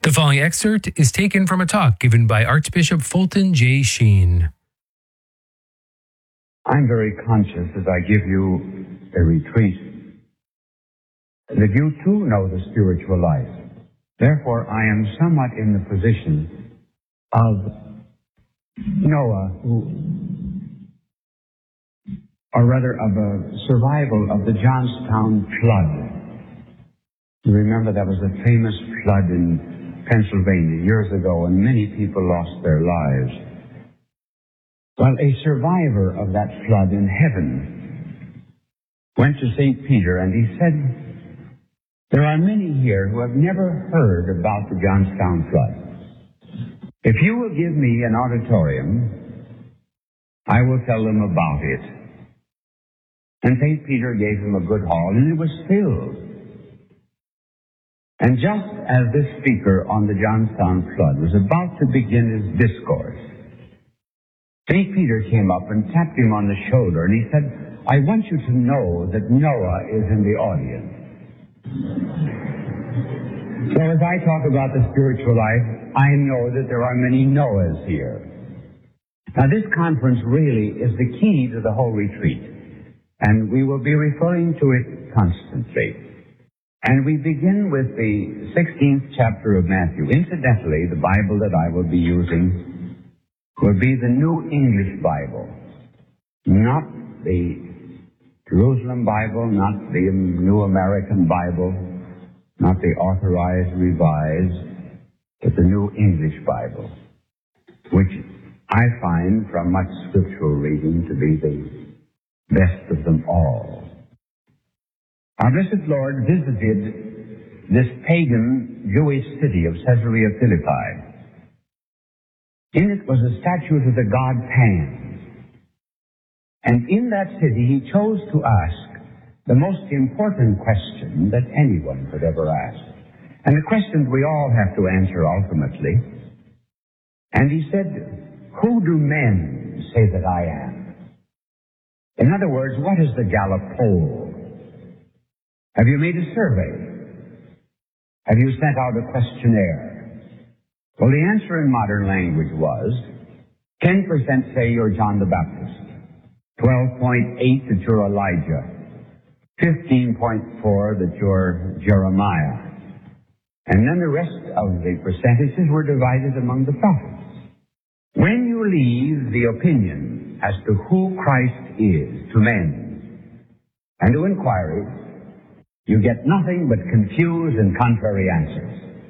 The following excerpt is taken from a talk given by Archbishop Fulton J. Sheen. I'm very conscious as I give you a retreat that you too know the spiritual life. Therefore, I am somewhat in the position of Noah, or rather of a survival of the Johnstown flood. You remember that was a famous flood in Pennsylvania years ago, and many people lost their lives. Well, a survivor of that flood in heaven went to St. Peter and he said, there are many here who have never heard about the Johnstown flood. If you will give me an auditorium, I will tell them about it. And St. Peter gave him a good hall, and it was filled. And just as this speaker on the Johnstown flood was about to begin his discourse, St. Peter came up and tapped him on the shoulder, and he said, I want you to know that Noah is in the audience. So as I talk about the spiritual life, I know that there are many Noahs here. Now this conference really is the key to the whole retreat, and we will be referring to it constantly. And we begin with the 16th chapter of Matthew. Incidentally, the Bible that I will be using will be the New English Bible, not the Jerusalem Bible, not the New American Bible, not the Authorized Revised, but the New English Bible, which I find from much scriptural reading to be the best of them all. Our blessed Lord visited this pagan Jewish city of Caesarea Philippi. In it was a statue to the god Pan. And in that city he chose to ask the most important question that anyone could ever ask. And the question we all have to answer ultimately. And he said, who do men say that I am? In other words, what is the Gallup poll? Have you made a survey? Have you sent out a questionnaire? Well, the answer in modern language was 10% say you're John the Baptist, 12.8% that you're Elijah, 15.4% that you're Jeremiah. And then the rest of the percentages were divided among the prophets. When you leave the opinion as to who Christ is to men and to inquiries, you get nothing but confused and contrary answers.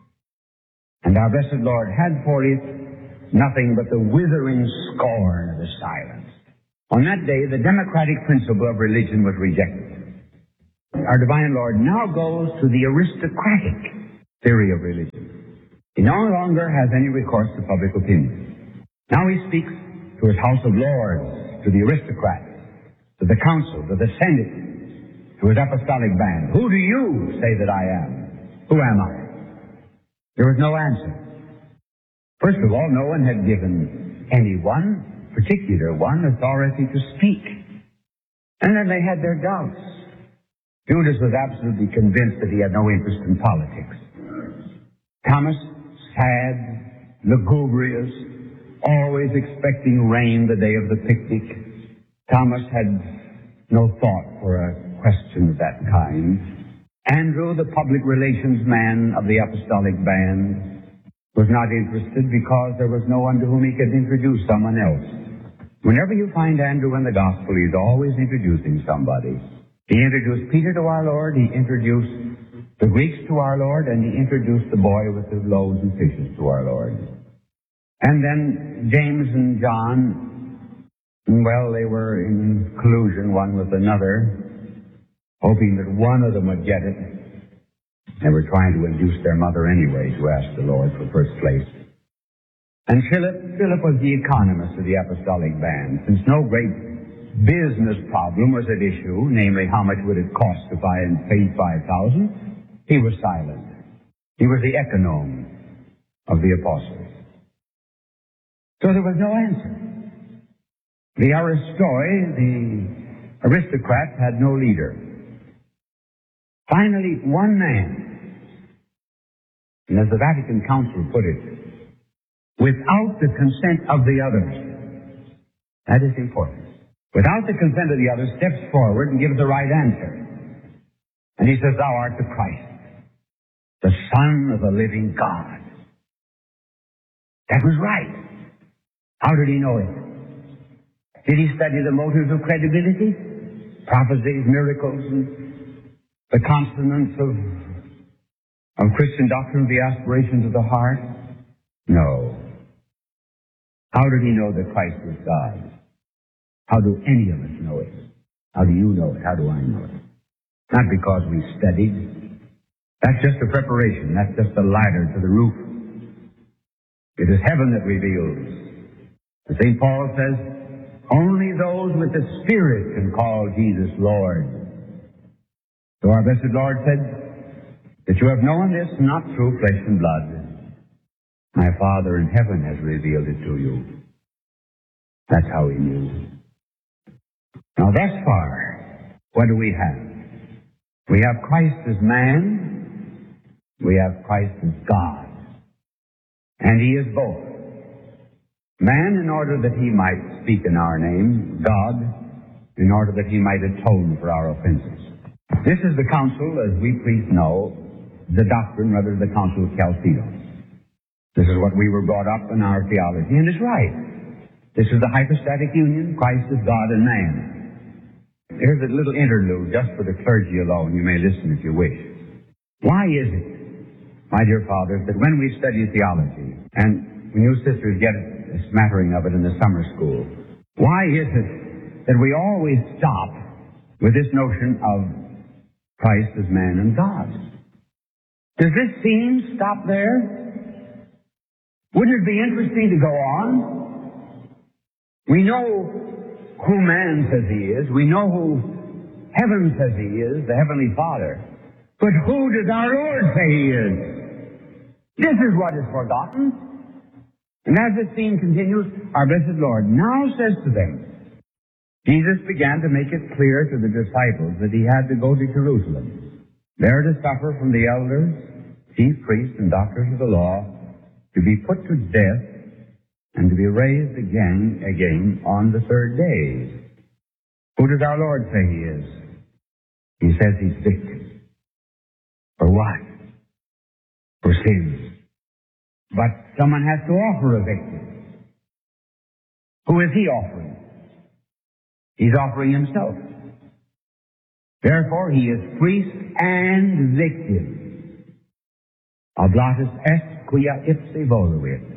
And our blessed Lord had for it nothing but the withering scorn of the silence. On that day, the democratic principle of religion was rejected. Our divine Lord now goes to the aristocratic theory of religion. He no longer has any recourse to public opinion. Now he speaks to his House of Lords, to the aristocrats, to the council, to the Senate, to his apostolic band. Who do you say that I am? Who am I? There was no answer. First of all, no one had given any one, particular one, authority to speak. And then they had their doubts. Judas was absolutely convinced that he had no interest in politics. Thomas, sad, lugubrious, always expecting rain the day of the picnic. Thomas had no thought for a question of that kind. Andrew, the public relations man of the apostolic band, was not interested because there was no one to whom he could introduce someone else. Whenever you find Andrew in the gospel, he's always introducing somebody. He introduced Peter to our Lord, he introduced the Greeks to our Lord, and he introduced the boy with the loaves and fishes to our Lord. And then James and John, well, they were in collusion one with another, hoping that one of them would get it. They were trying to induce their mother anyway to ask the Lord for first place. And Philip was the economist of the apostolic band. Since no great business problem was at issue, namely how much would it cost if I had paid 5,000, he was silent. He was the econome of the apostles. So there was no answer. The aristoi, the aristocrats, had no leader. Finally, one man, And as the Vatican Council put it, without the consent of the others. That is important. Without the consent of the others, steps forward and gives the right answer. And he says, thou art the Christ, the Son of the living God. That was right. How did he know it? Did he study the motives of credibility? Prophecies, miracles, and the consonants of Christian doctrine, the aspirations of the heart? No. How did he know that Christ was God? How do any of us know it? How do you know it? How do I know it? Not because we studied. That's just a preparation. That's just a ladder to the roof. It is heaven that reveals. As St. Paul says, only those with the Spirit can call Jesus Lord. So our blessed Lord said, that you have known this not through flesh and blood. My Father in heaven has revealed it to you. That's how he knew. Now thus far, what do we have? We have Christ as man. We have Christ as God. And he is both. Man in order that he might speak in our name, God in order that he might atone for our offenses. This is the council, as we priests know, the doctrine, rather the council of Chalcedon. This is what we were brought up in our theology, and it's right. This is the hypostatic union, Christ is God and man. Here's a little interlude just for the clergy alone. You may listen if you wish. Why is it, my dear fathers, that when we study theology, and when you sisters get a smattering of it in the summer school, why is it that we always stop with this notion of Christ as man and God? Does this scene stop there? Wouldn't it be interesting to go on? We know who man says he is. We know who heaven says he is, the Heavenly Father. But who does our Lord say he is? This is what is forgotten. And as this scene continues, our blessed Lord now says to them, Jesus began to make it clear to the disciples that he had to go to Jerusalem, there to suffer from the elders, chief priests, and doctors of the law, to be put to death, and to be raised again on the third day. Who does our Lord say he is? He says he's victim. For what? For sins. But someone has to offer a victim. Who is he offering? He's offering himself. Therefore, he is priest and victim. Oblatus est quia ipse voluit.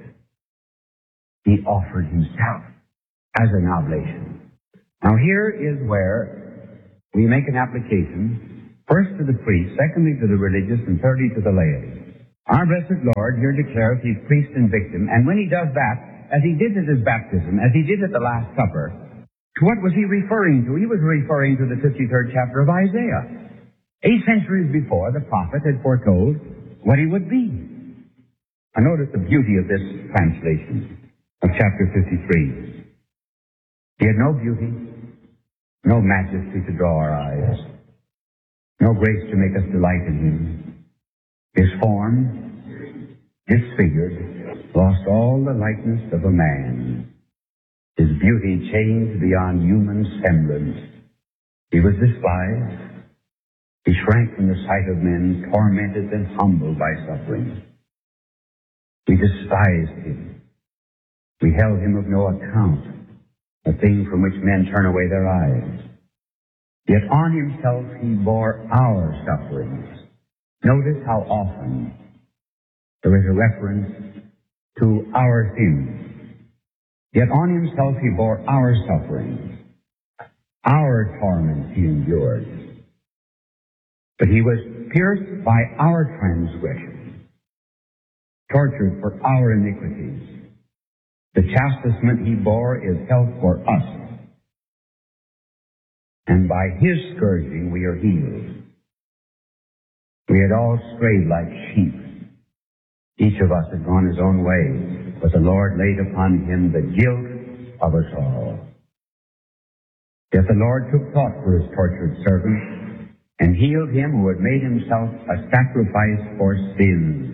He offered himself as an oblation. Now here is where we make an application, first to the priest, secondly to the religious, and thirdly to the laity. Our blessed Lord here declares he's priest and victim, and when he does that, as he did at his baptism, as he did at the Last Supper, to what was he referring to? He was referring to the 53rd chapter of Isaiah. 8 centuries before, the prophet had foretold what he would be. Now notice the beauty of this translation of chapter 53. He had no beauty, no majesty to draw our eyes, no grace to make us delight in him. His form, disfigured, lost all the likeness of a man. His beauty changed beyond human semblance. He was despised. He shrank from the sight of men, tormented and humbled by suffering. We despised him. We held him of no account, a thing from which men turn away their eyes. Yet on himself he bore our sufferings. Notice how often there is a reference to our sins. Yet on himself he bore our sufferings. Our torments he endured. But he was pierced by our transgressions, tortured for our iniquities. The chastisement he bore is held for us. And by his scourging we are healed. We had all strayed like sheep. Each of us had gone his own way, but the Lord laid upon him the guilt of us all. Yet the Lord took thought for his tortured servant and healed him who had made himself a sacrifice for sins.